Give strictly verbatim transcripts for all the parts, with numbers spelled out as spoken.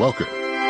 Welker.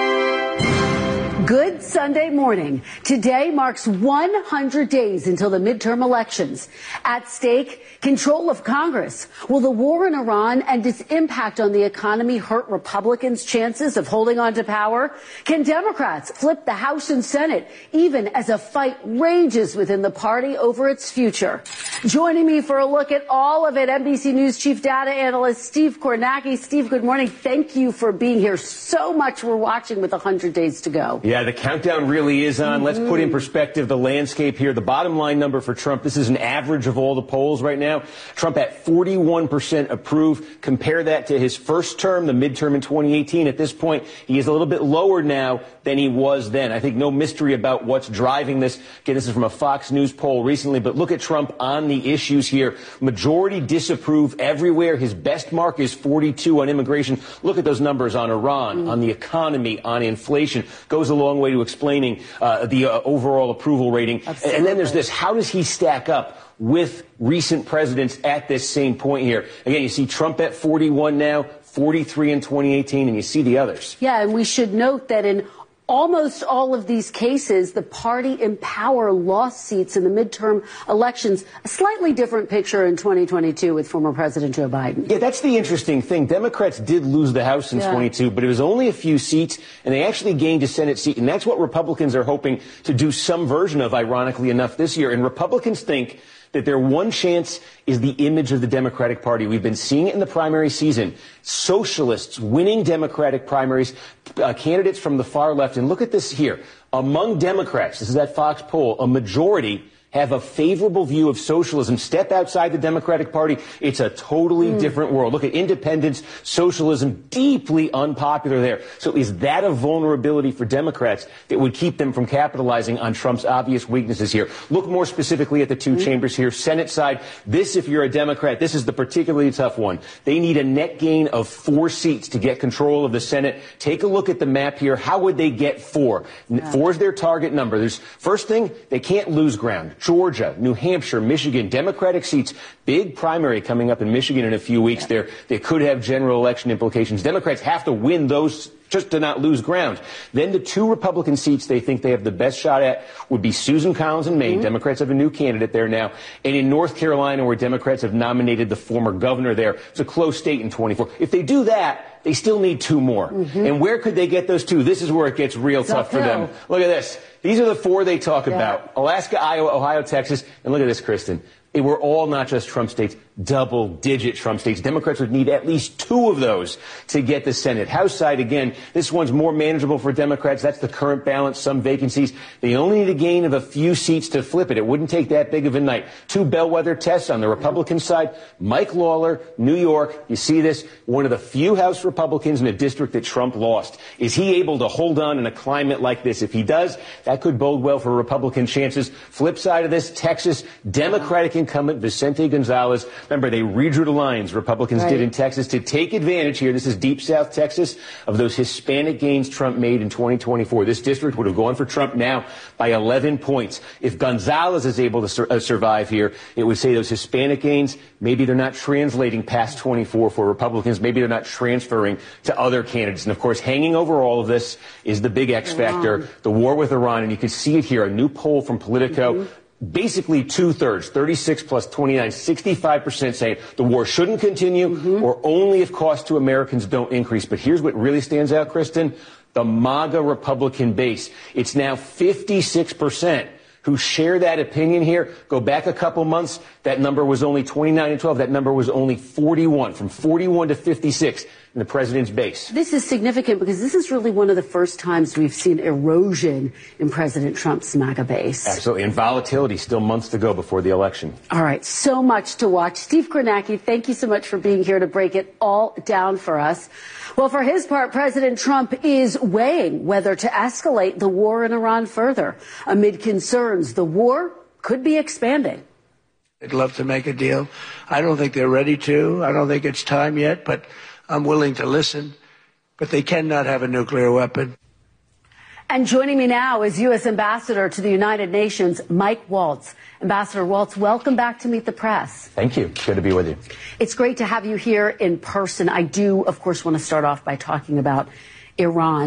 Good Sunday morning. Today marks one hundred days until the midterm elections. At stake, control of Congress. Will the war in Iran and its impact on the economy hurt Republicans' chances of holding on to power? Can Democrats flip the House and Senate, even as a fight rages within the party over its future? Joining me for a look at all of it, N B C News chief data analyst Steve Kornacki. Steve, good morning. Thank you for being here. So much we're watching with one hundred days to go. Yeah, the countdown really is on. Mm-hmm. Let's put in perspective the landscape here. The bottom line number for Trump, this is an average of all the polls right now. Trump at forty-one percent approve. Compare that to his first term, the midterm in twenty eighteen. At this point, he is a little bit lower now than he was then. I think no mystery about what's driving this. Again, this is from a Fox News poll recently, but look at Trump on the issues here. Majority disapprove everywhere. His best mark is forty-two on immigration. Look at those numbers on Iran, mm. on the economy, on inflation. Goes a long way to explaining uh, the uh, overall approval rating. Absolutely. And then there's this. How does he stack up with recent presidents at this same point here? Again, you see Trump at forty-one now, forty-three in twenty eighteen, and you see the others. Yeah, and we should note that in almost all of these cases, the party in power lost seats in the midterm elections. A slightly different picture in twenty twenty-two with former President Joe Biden. Yeah, that's the interesting thing. Democrats did lose the House in yeah. twenty-two, but it was only a few seats, and they actually gained a Senate seat. And that's what Republicans are hoping to do some version of, ironically enough, this year. And Republicans think that their one chance is the image of the Democratic Party. We've been seeing it in the primary season. Socialists winning Democratic primaries, uh, candidates from the far left. And look at this here. Among Democrats, this is that Fox poll, a majority have a favorable view of socialism. Step outside the Democratic Party, it's a totally mm. different world. Look at independence, socialism, deeply unpopular there. So is that a vulnerability for Democrats that would keep them from capitalizing on Trump's obvious weaknesses here? Look more specifically at the two mm. chambers here. Senate side, this, if you're a Democrat, this is the particularly tough one. They need a net gain of four seats to get control of the Senate. Take a look at the map here. How would they get four? Yeah. Four is their target number. There's first thing, they can't lose ground. Georgia, New Hampshire, Michigan, Democratic seats, big primary coming up in Michigan in a few weeks yeah. there. They could have general election implications. Democrats have to win those just to not lose ground. Then the two Republican seats they think they have the best shot at would be Susan Collins in Maine. Mm-hmm. Democrats have a new candidate there now. And in North Carolina, where Democrats have nominated the former governor there, it's a close state in twenty-four. If they do that, they still need two more. Mm-hmm. And where could they get those two? This is where it gets real it's tough for them. Look at this. These are the four they talk yeah. about. Alaska, Iowa, Ohio, Texas. And look at this, Kristen. They were all not just Trump states, double-digit Trump states. Democrats would need at least two of those to get the Senate. House side, again, this one's more manageable for Democrats. That's the current balance, some vacancies. They only need a gain of a few seats to flip it. It wouldn't take that big of a night. Two bellwether tests on the Republican side. Mike Lawler, New York. You see this? One of the few House Republicans in a district that Trump lost. Is he able to hold on in a climate like this? If he does, that could bode well for Republican chances. Flip side of this, Texas, Democratic incumbent Vicente Gonzalez. Remember, they redrew the lines, Republicans right. did in Texas, to take advantage here. This is deep South Texas, of those Hispanic gains Trump made in twenty twenty-four. This district would have gone for Trump now by eleven points. If Gonzalez is able to sur- uh, survive here, it would say those Hispanic gains, maybe they're not translating past twenty-four for Republicans. Maybe they're not transferring to other candidates. And, of course, hanging over all of this is the big X factor, Iran. The war with Iran. And you can see it here, a new poll from Politico. Mm-hmm. Basically two-thirds, thirty-six plus twenty-nine, sixty-five percent saying the war shouldn't continue mm-hmm. or only if costs to Americans don't increase. But here's what really stands out, Kristen, the MAGA Republican base. It's now fifty-six percent who share that opinion here. Go back a couple months, that number was only twenty-nine and twelve. That number was only forty-one, from forty-one to fifty-six. In the president's base. This is significant because this is really one of the first times we've seen erosion in President Trump's MAGA base. Absolutely. And volatility, still months to go before the election. All right. So much to watch. Steve Kornacki, thank you so much for being here to break it all down for us. Well, for his part, President Trump is weighing whether to escalate the war in Iran further. Amid concerns, the war could be expanding. They'd love to make a deal. I don't think they're ready to. I don't think it's time yet, but I'm willing to listen, but they cannot have a nuclear weapon. And joining me now is U S Ambassador to the United Nations, Mike Waltz. Ambassador Waltz, welcome back to Meet the Press. Thank you. Good to be with you. It's great to have you here in person. I do, of course, want to start off by talking about Iran.